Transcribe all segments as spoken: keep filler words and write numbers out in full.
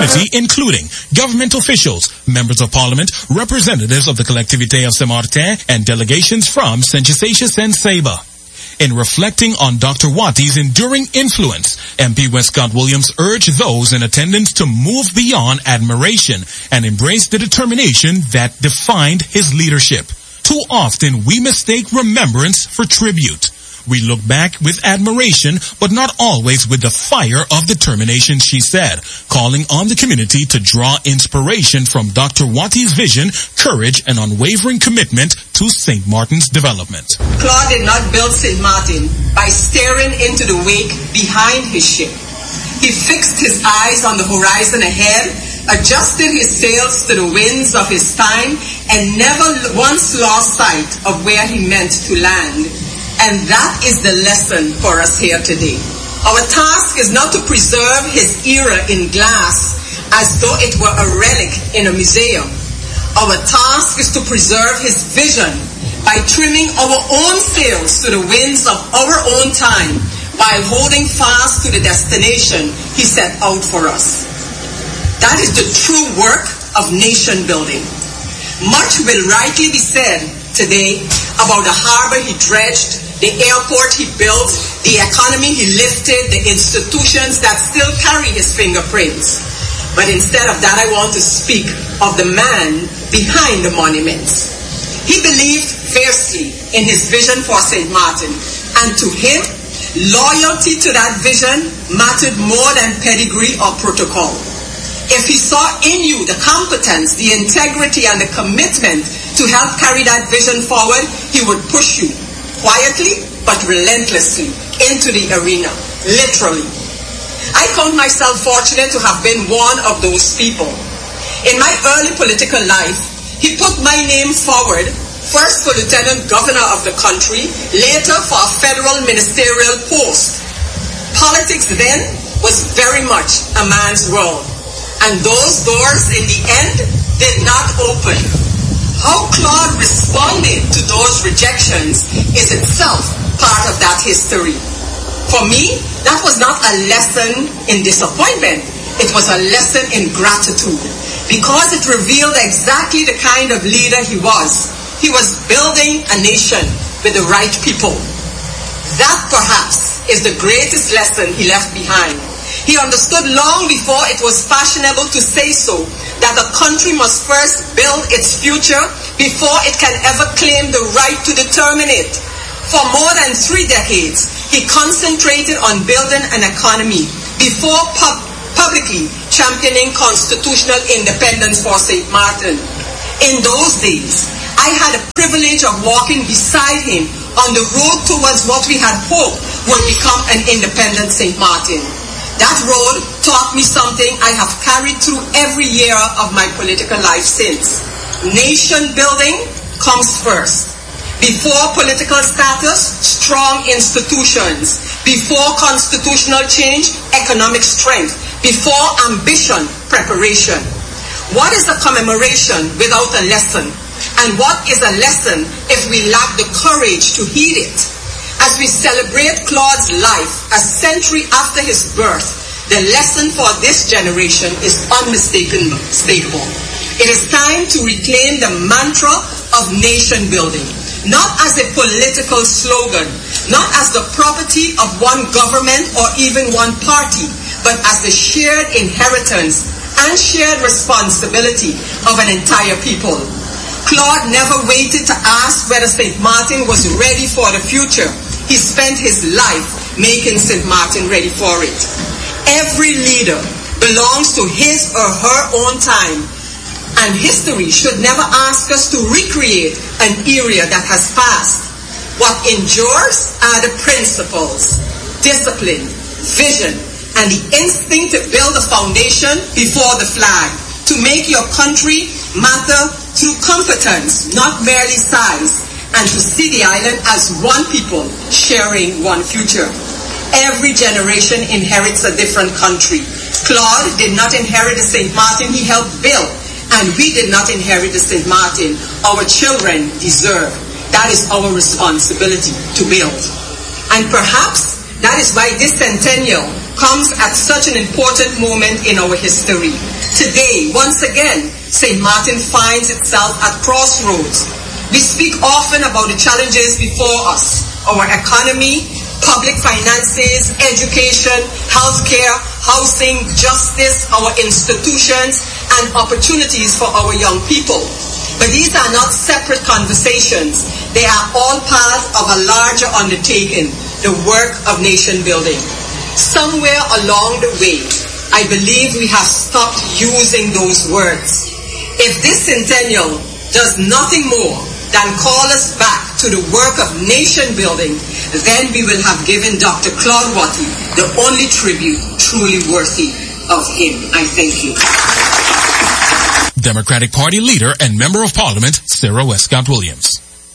community, including government officials, members of parliament, representatives of the Collectivité of Saint-Martin, and delegations from Saint-Eustatius and Saba. In reflecting on Doctor Watty's enduring influence, M P Westcott Williams urged those in attendance to move beyond admiration and embrace the determination that defined his leadership. Too often we mistake remembrance for tribute. We look back with admiration, but not always with the fire of determination, she said, calling on the community to draw inspiration from Doctor Watty's vision, courage, and unwavering commitment to Saint Martin's development. Claude did not build Saint Martin by staring into the wake behind his ship. He fixed his eyes on the horizon ahead, adjusted his sails to the winds of his time, and never once lost sight of where he meant to land. And that is the lesson for us here today. Our task is not to preserve his era in glass as though it were a relic in a museum. Our task is to preserve his vision by trimming our own sails to the winds of our own time while holding fast to the destination he set out for us. That is the true work of nation building. Much will rightly be said today about the harbor he dredged, the airport he built, the economy he lifted, the institutions that still carry his fingerprints. But instead of that, I want to speak of the man behind the monuments. He believed fiercely in his vision for Saint Martin, and to him, loyalty to that vision mattered more than pedigree or protocol. If he saw in you the competence, the integrity, and the commitment to help carry that vision forward, he would push you quietly but relentlessly into the arena, literally. I count myself fortunate to have been one of those people. In my early political life, he put my name forward, first for lieutenant governor of the country, later for a federal ministerial post. Politics then was very much a man's world, and those doors in the end did not open. How Claude responded to those rejections is itself part of that history. For me, that was not a lesson in disappointment. It was a lesson in gratitude, because it revealed exactly the kind of leader he was. He was building a nation with the right people. That perhaps is the greatest lesson he left behind. He understood long before it was fashionable to say so that a country must first build its future before it can ever claim the right to determine it. For more than three decades, he concentrated on building an economy before pub- publicly championing constitutional independence for Saint Martin. In those days, I had the privilege of walking beside him on the road towards what we had hoped would become an independent Saint Martin. That road taught me something I have carried through every year of my political life since. Nation building comes first. Before political status, strong institutions. Before constitutional change, economic strength. Before ambition, preparation. What is a commemoration without a lesson? And what is a lesson if we lack the courage to heed it? As we celebrate Claude's life a century after his birth, the lesson for this generation is unmistakable. It is time to reclaim the mantra of nation building, not as a political slogan, not as the property of one government or even one party, but as the shared inheritance and shared responsibility of an entire people. Claude never waited to ask whether Saint Martin was ready for the future. He spent his life making Saint Martin ready for it. Every leader belongs to his or her own time, and history should never ask us to recreate an era that has passed. What endures are the principles, discipline, vision, and the instinct to build a foundation before the flag, to make your country matter through competence, not merely size, and to see the island as one people sharing one future. Every generation inherits a different country. Claude did not inherit the Saint Martin he helped build, and we did not inherit the Saint Martin our children deserve. That is our responsibility to build. And perhaps that is why this centennial comes at such an important moment in our history. Today, once again, Saint Martin finds itself at crossroads. We speak often about the challenges before us, our economy, public finances, education, healthcare, housing, justice, our institutions, and opportunities for our young people. But these are not separate conversations. They are all part of a larger undertaking, the work of nation building. Somewhere along the way, I believe we have stopped using those words. If this centennial does nothing more than call us back to the work of nation building, then we will have given Doctor Claude Wattie the only tribute truly worthy of him. I thank you. Democratic Party leader and Member of Parliament, Sarah Westcott Williams.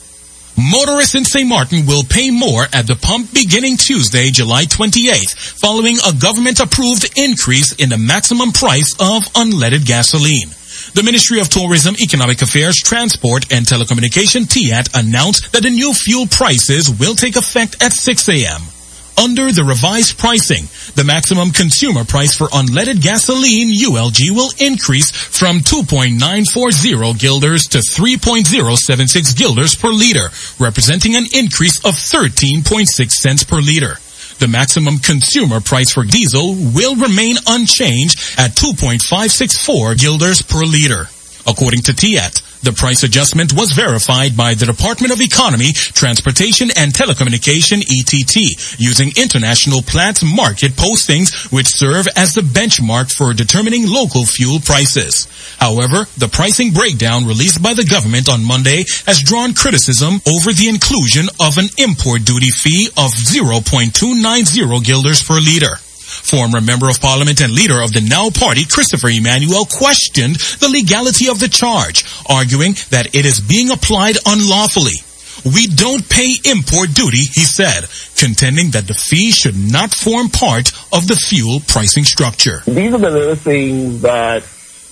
Motorists in Saint Martin will pay more at the pump beginning Tuesday, July twenty-eighth, following a government-approved increase in the maximum price of unleaded gasoline. The Ministry of Tourism, Economic Affairs, Transport, and Telecommunication, T A T, announced that the new fuel prices will take effect at six a.m. Under the revised pricing, the maximum consumer price for unleaded gasoline, U L G, will increase from two point nine four zero guilders to three point zero seven six guilders per liter, representing an increase of thirteen point six cents per liter. The maximum consumer price for diesel will remain unchanged at two point five six four guilders per liter. According to T A T, the price adjustment was verified by the Department of Economy, Transportation and Telecommunication, E T T, using International Platts market postings, which serve as the benchmark for determining local fuel prices. However, the pricing breakdown released by the government on Monday has drawn criticism over the inclusion of an import duty fee of zero point two nine zero guilders per liter. Former Member of Parliament and leader of the Now Party, Christopher Emmanuel, questioned the legality of the charge, arguing that it is being applied unlawfully. We don't pay import duty, he said, contending that the fee should not form part of the fuel pricing structure. These are the little things that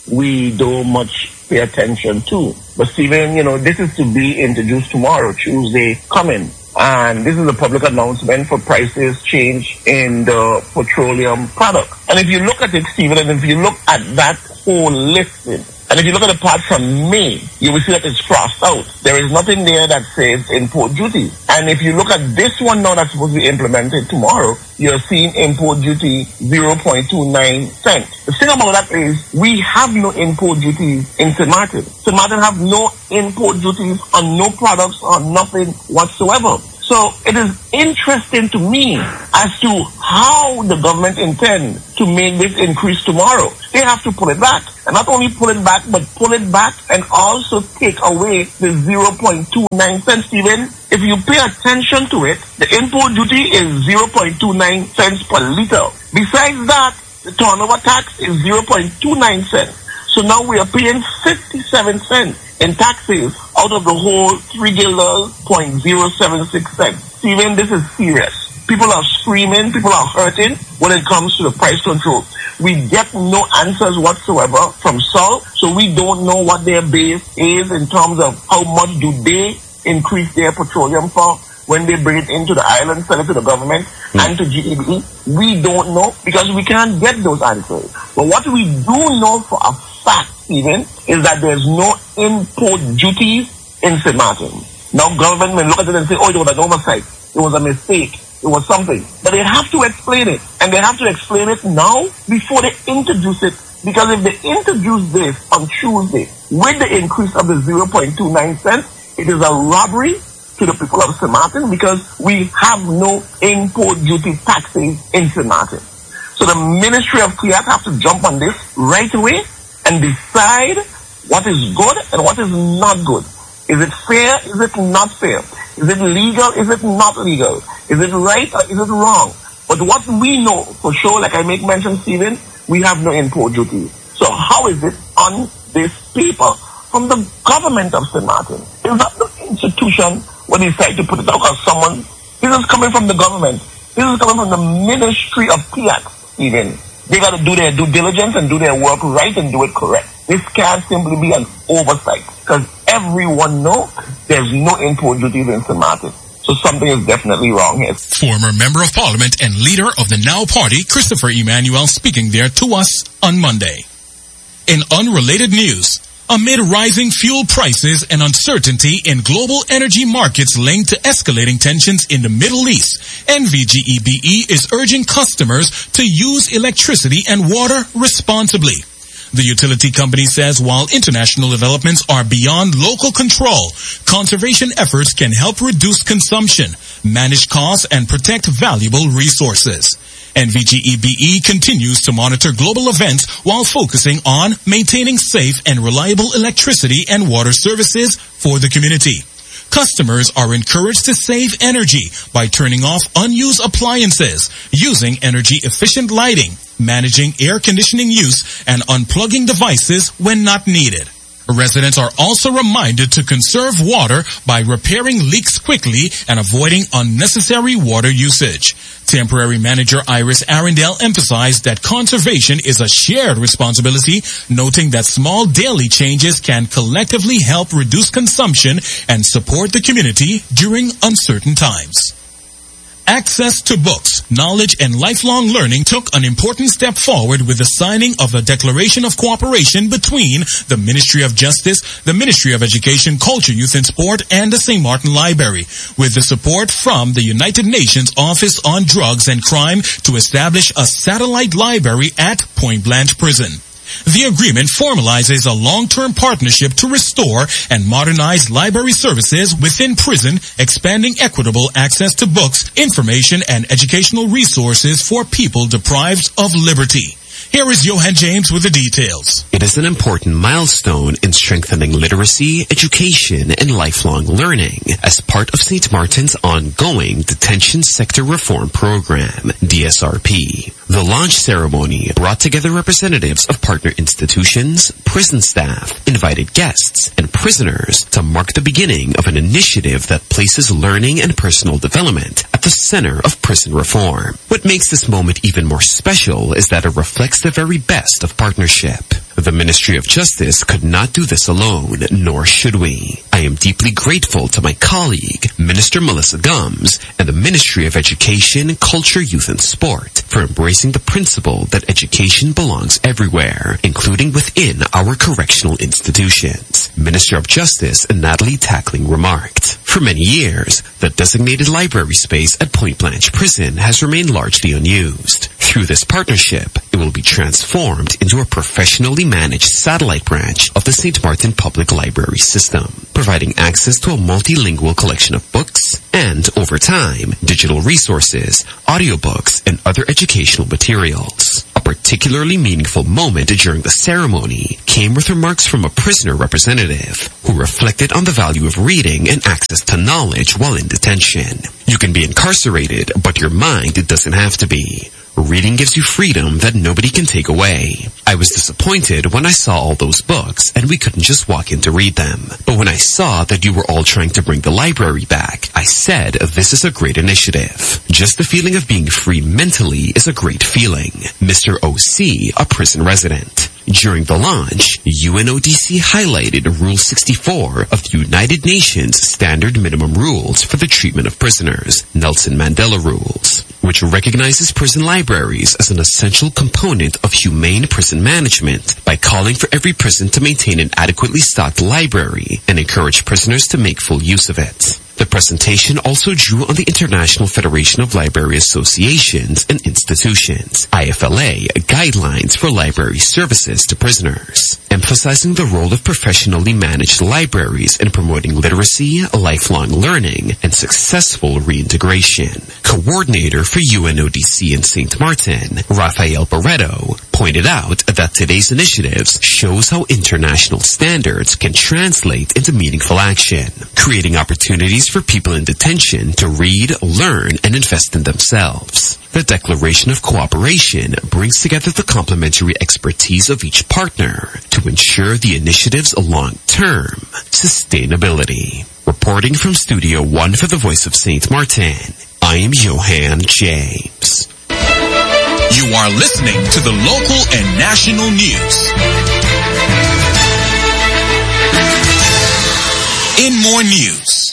we don't much pay attention to. But Stephen, you know, this is to be introduced tomorrow, Tuesday coming. And this is a public announcement for prices change in the petroleum product. And if you look at it, Stephen, and if you look at that whole listing, and if you look at the part from May, you will see that it's crossed out. There is nothing there that says import duty. And if you look at this one now that's supposed to be implemented tomorrow, you're seeing import duty zero point two nine cents. The thing about that is we have no import duties in Saint Martin. Saint Martin have no import duties on no products or nothing whatsoever. So it is interesting to me as to how the government intends to make this increase tomorrow. They have to pull it back. And not only pull it back, but pull it back and also take away the zero point two nine cents, Stephen. If you pay attention to it, the import duty is zero point two nine cents per liter. Besides that, the turnover tax is zero point two nine cents. So now we are paying fifty-seven cents in taxes out of the whole three guilders point zero seven six cents. Stephen, this is serious. People are screaming, people are hurting when it comes to the price control. We get no answers whatsoever from S O L, so we don't know what their base is in terms of how much do they increase their petroleum for when they bring it into the island, sell it to the government mm. and to G E B. We don't know because we can't get those answers. But what we do know for a fact, Stephen, is that there's no import duties in Saint Martin. Now government may look at it and say, oh, it was an oversight. It was a mistake. It was something. But they have to explain it. And they have to explain it now before they introduce it. Because if they introduce this on Tuesday with the increase of the zero point two nine cents, it is a robbery to the people of Saint Martin because we have no import duty taxes in Saint Martin. So the Ministry of T A T have to jump on this right away and decide what is good and what is not good. Is it fair? Is it not fair? Is it legal? Is it not legal? Is it right or is it wrong? But what we know for sure, like I make mention, Stephen, we have no import duty. So how is it on this paper from the government of Saint Martin? It's not the institution when they decide to put it out because someone, this is coming from the government. This is coming from the Ministry of T A T, Stephen. They got to do their due diligence and do their work right and do it correct. This can't simply be an oversight because everyone knows there's no import duties in Saint Martin. So something is definitely wrong here. Former Member of Parliament and leader of the Now Party, Christopher Emmanuel, speaking there to us on Monday. In unrelated news, amid rising fuel prices and uncertainty in global energy markets linked to escalating tensions in the Middle East, N V G E B E is urging customers to use electricity and water responsibly. The utility company says while international developments are beyond local control, conservation efforts can help reduce consumption, manage costs, and protect valuable resources. N V G E B E continues to monitor global events while focusing on maintaining safe and reliable electricity and water services for the community. Customers are encouraged to save energy by turning off unused appliances, using energy-efficient lighting, managing air conditioning use, and unplugging devices when not needed. Residents are also reminded to conserve water by repairing leaks quickly and avoiding unnecessary water usage. Temporary Manager Iris Arundel emphasized that conservation is a shared responsibility, noting that small daily changes can collectively help reduce consumption and support the community during uncertain times. Access to books, knowledge, and lifelong learning took an important step forward with the signing of a Declaration of Cooperation between the Ministry of Justice, the Ministry of Education, Culture, Youth, and Sport, and the Saint Martin Library, with the support from the United Nations Office on Drugs and Crime to establish a satellite library at Point Blanche Prison. The agreement formalizes a long-term partnership to restore and modernize library services within prison, expanding equitable access to books, information, and educational resources for people deprived of liberty. Here is Johan James with the details. It is an important milestone in strengthening literacy, education, and lifelong learning as part of Saint Martin's ongoing Detention Sector Reform Program, D S R P. The launch ceremony brought together representatives of partner institutions, prison staff, invited guests, and prisoners to mark the beginning of an initiative that places learning and personal development at the center of prison reform. What makes this moment even more special is that it reflects the very best of partnership. The Ministry of Justice could not do this alone, nor should we. I am deeply grateful to my colleague, Minister Melissa Gums, and the Ministry of Education, Culture, Youth, and Sport for embracing the principle that education belongs everywhere, including within our correctional institutions. Minister of Justice Natalie Tackling remarked. For many years, the designated library space at Point Blanche Prison has remained largely unused. Through this partnership, it will be transformed into a professionally managed satellite branch of the Saint Martin Public Library system, providing access to a multilingual collection of books and, over time, digital resources, audiobooks, and other educational materials. A particularly meaningful moment during the ceremony came with remarks from a prisoner representative who reflected on the value of reading and access to knowledge while in detention. You can be incarcerated, but your mind doesn't have to be. Reading gives you freedom that nobody can take away. I was disappointed when I saw all those books and we couldn't just walk in to read them. But when I saw that you were all trying to bring the library back, I said this is a great initiative. Just the feeling of being free mentally is a great feeling. Mister O C, a prison resident. During the launch, U N O D C highlighted Rule sixty-four of the United Nations Standard Minimum Rules for the Treatment of Prisoners, Nelson Mandela Rules, which recognizes prison libraries as an essential component of humane prison management by calling for every prison to maintain an adequately stocked library and encourage prisoners to make full use of it. The presentation also drew on the International Federation of Library Associations and Institutions, I F L A, guidelines for library services to prisoners, emphasizing the role of professionally managed libraries in promoting literacy, lifelong learning, and successful reintegration. Coordinator for U N O D C in Saint Martin, Rafael Barreto, pointed out that today's initiatives shows how international standards can translate into meaningful action, creating opportunities for people in detention to read, learn, and invest in themselves. The Declaration of Cooperation brings together the complementary expertise of each partner to ensure the initiative's long-term sustainability. Reporting from Studio One for the Voice of Saint Martin, I am Johan James. You are listening to the local and national news. In more news,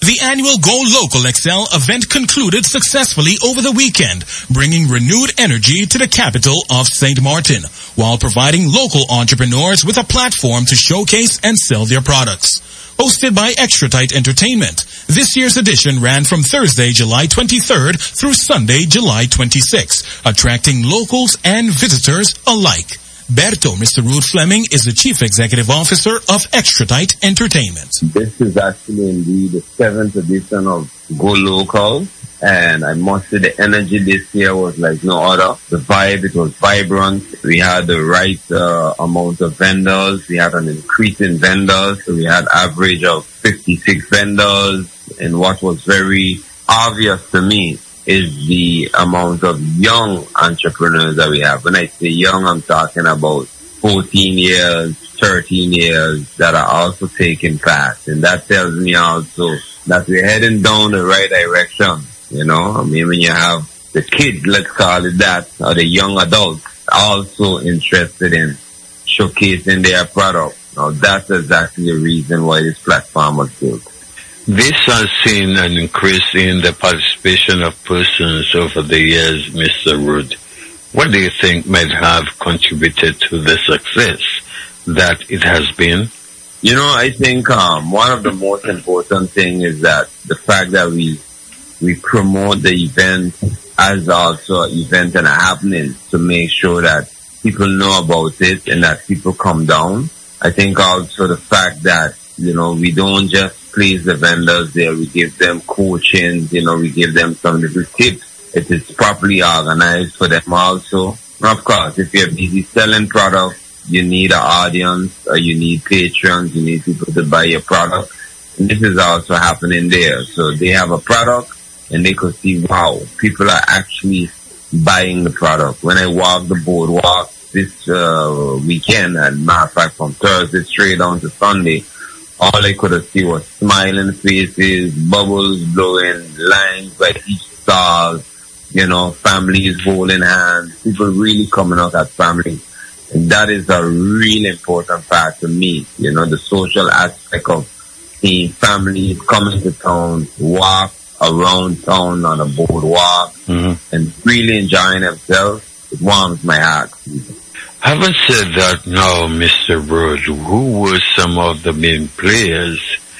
The annual Go Local Excel event concluded successfully over the weekend, bringing renewed energy to the capital of Saint Martin, while providing local entrepreneurs with a platform to showcase and sell their products. Hosted by Extra Tight Entertainment, this year's edition ran from Thursday, July twenty-third through Sunday, July twenty-sixth, attracting locals and visitors alike. Berto, Mister Rude Fleming, is the Chief Executive Officer of Extra Tight Entertainment. This is actually indeed the seventh edition of Go Local, and I must say the energy this year was like no other. The vibe, it was vibrant. We had the right uh, amount of vendors. We had an increase in vendors. So we had average of fifty-six vendors, and what was very obvious to me is the amount of young entrepreneurs that we have. When I say young, I'm talking about fourteen years, thirteen years that are also taking part. And that tells me also that we're heading down the right direction. You know, I mean, when you have the kids, let's call it that, or the young adults also interested in showcasing their product. Now, that's exactly the reason why this platform was built. This has seen an increase in the participation of persons over the years, Mister Rude. What do you think might have contributed to the success that it has been? You know, I think um, one of the most important things is that the fact that we we promote the event as also an event and a happening to make sure that people know about it and that people come down. I think also the fact that, you know, we don't just please the vendors there. We give them coaching, you know, we give them some little tips. It is properly organized for them also. And of course, if you're busy selling products, you need an audience, or you need patrons, you need people to buy your product. And this is also happening there. So they have a product and they could see, wow, people are actually buying the product. When I walk the boardwalk this uh, weekend, and matter of fact, from Thursday straight down to Sunday, all I could have seen was smiling faces, bubbles blowing, lines by each stall, you know, families holding hands, people really coming out as family. And that is a really important part to me, you know, the social aspect of seeing families coming to town, walk around town on a boardwalk, mm-hmm. and really enjoying themselves. It warms my heart. Having said that now, Mister Rude, who were some of the main players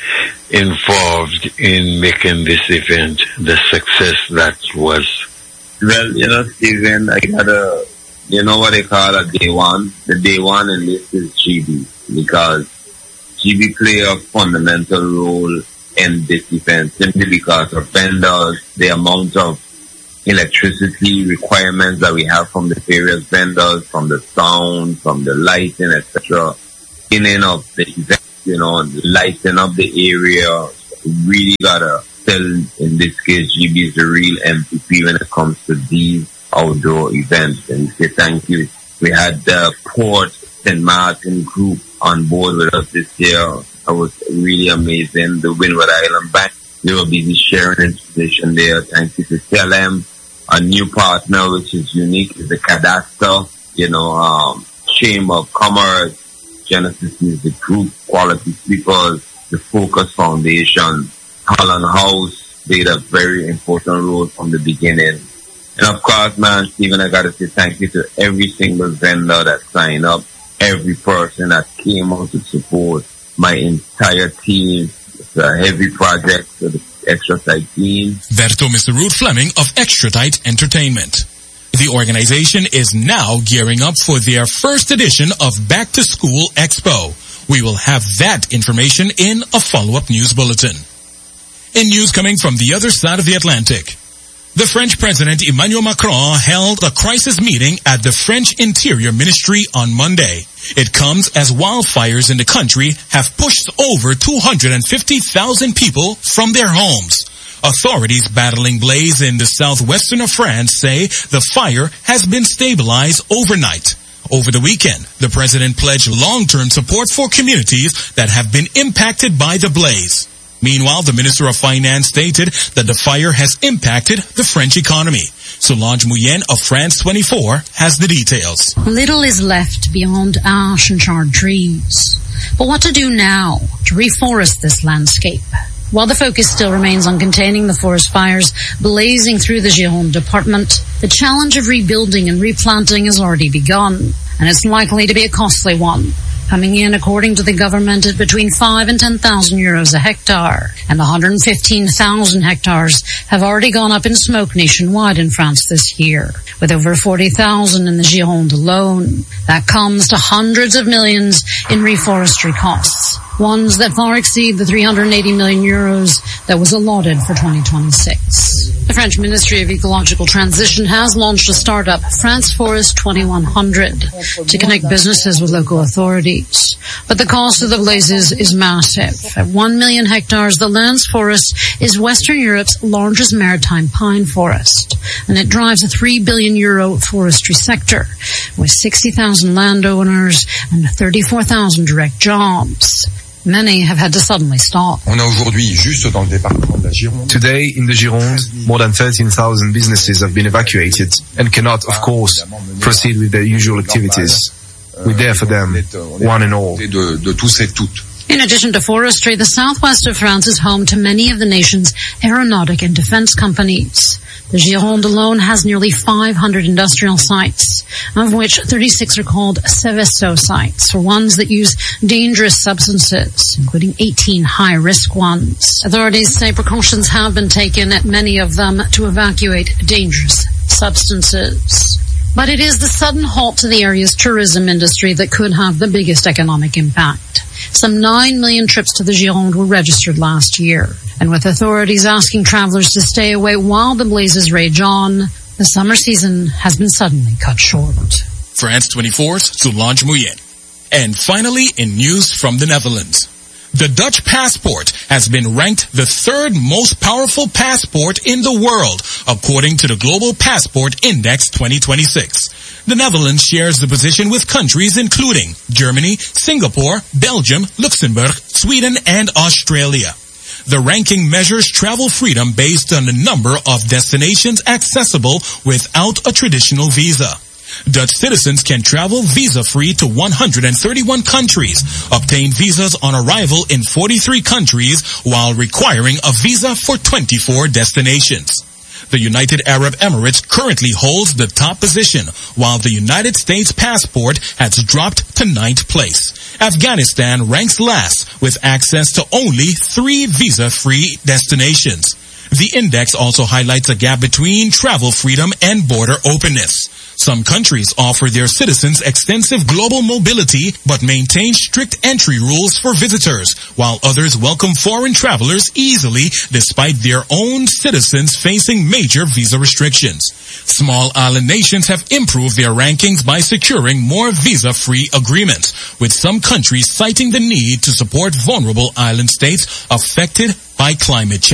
involved in making this event the success that was? Well, you know, Stephen, I got a, you know what they call a day one? The day one in this is G B, because G B play a fundamental role in this event simply because of vendors, the amount of electricity requirements that we have from the various vendors, from the sound, from the lighting, et cetera. In and of the event, you know, lighting up the area. We really gotta tell, in this case, G B is the real M V P when it comes to these outdoor events. And say thank you. We had the Port Saint Martin group on board with us this year. It was really amazing. The Windward Island Bank, they were busy sharing information there. Thank you to T L M. A new partner, which is unique, is the Cadastre, you know, um, Chamber of Commerce, Genesis Music Group, Quality Sleepers, the Focus Foundation, Holland House played a very important role from the beginning. And of course, man, Stephen, I gotta say thank you to every single vendor that signed up, every person that came out to support my entire team. It's a heavy project for the Extra Tight team. Berto, Mister Rude Fleming of Extra Tight Entertainment. The organization is now gearing up for their first edition of Back to School Expo. We will have that information in a follow-up news bulletin. In news coming from the other side of the Atlantic, the French President Emmanuel Macron held a crisis meeting at the French Interior Ministry on Monday. It comes as wildfires in the country have pushed over two hundred fifty thousand people from their homes. Authorities battling blaze in the southwestern of France say the fire has been stabilized overnight. Over the weekend, the president pledged long-term support for communities that have been impacted by the blaze. Meanwhile, the Minister of Finance stated that the fire has impacted the French economy. Solange Mouyen of France twenty-four has the details. Little is left beyond ash and charred trees. But what to do now to reforest this landscape? While the focus still remains on containing the forest fires blazing through the Gironde department, the challenge of rebuilding and replanting has already begun, and it's likely to be a costly one, coming in, according to the government, at between five and ten thousand euros a hectare, and one hundred fifteen thousand hectares have already gone up in smoke nationwide in France this year, with over forty thousand in the Gironde alone. That comes to hundreds of millions in reforestry costs, ones that far exceed the three hundred eighty million euros that was allotted for twenty twenty-six. The French Ministry of Ecological Transition has launched a startup, France Forest twenty-one hundred, to connect businesses with local authorities. But the cost of the blazes is massive. At one million hectares, the Lens Forest is Western Europe's largest maritime pine forest, and it drives a three billion euro forestry sector, with sixty thousand landowners and thirty-four thousand direct jobs. Many have had to suddenly stop. Today, in the Gironde, more than thirteen thousand businesses have been evacuated and cannot, of course, proceed with their usual activities. We're there for them, one and all. In addition to forestry, the southwest of France is home to many of the nation's aeronautic and defense companies. The Gironde alone has nearly five hundred industrial sites, of which thirty-six are called Seveso sites, or ones that use dangerous substances, including eighteen high-risk ones. Authorities say precautions have been taken at many of them to evacuate dangerous substances. But it is the sudden halt to the area's tourism industry that could have the biggest economic impact. Some nine million trips to the Gironde were registered last year. And with authorities asking travelers to stay away while the blazes rage on, the summer season has been suddenly cut short. France twenty-four's Solange Mouyen. And finally, in news from the Netherlands. The Dutch passport has been ranked the third most powerful passport in the world, according to the Global Passport Index twenty twenty-six. The Netherlands shares the position with countries including Germany, Singapore, Belgium, Luxembourg, Sweden, and Australia. The ranking measures travel freedom based on the number of destinations accessible without a traditional visa. Dutch citizens can travel visa-free to one hundred thirty-one countries, obtain visas on arrival in forty-three countries, while requiring a visa for twenty-four destinations. The United Arab Emirates currently holds the top position, while the United States passport has dropped to ninth place. Afghanistan ranks last, with access to only three visa-free destinations. The index also highlights a gap between travel freedom and border openness. Some countries offer their citizens extensive global mobility but maintain strict entry rules for visitors, while others welcome foreign travelers easily despite their own citizens facing major visa restrictions. Small island nations have improved their rankings by securing more visa-free agreements, with some countries citing the need to support vulnerable island states affected by climate change.